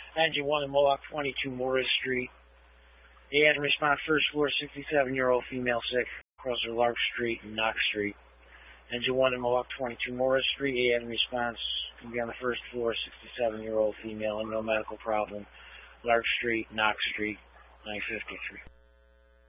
Engine 1 in Mohawk 22 Morris Street. They had to respond first floor, 67-year-old female sick, across Lark Street and Knox Street. Engine 1 in Mohawk 22 Morris Street. They had a response can be on the first floor, 67-year-old female and no medical problem. Lark Street, Knox Street, 953.